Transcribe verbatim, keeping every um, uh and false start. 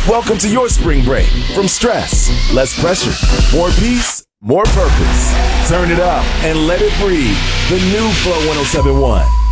Welcome to your spring break. From stress, less pressure, more peace, more purpose. Turn it up and let it breathe. The new Flow one oh seven point one.